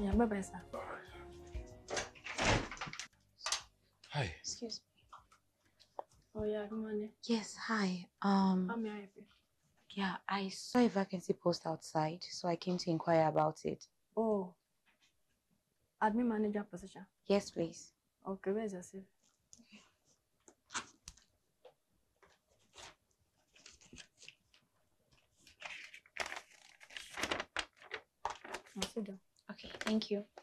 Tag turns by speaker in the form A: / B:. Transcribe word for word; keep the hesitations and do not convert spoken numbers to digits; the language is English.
A: Yeah, bye bye, sir.
B: Hi.
C: Excuse me.
A: Oh yeah, good morning.
C: Yes, hi. Um,
A: How may I help you?
C: yeah, I saw a vacancy post outside, so I came to inquire about it.
A: Oh, admin manager position.
C: Yes, please.
A: Okay, where's your C V? I'll sit down.
C: Okay, thank you.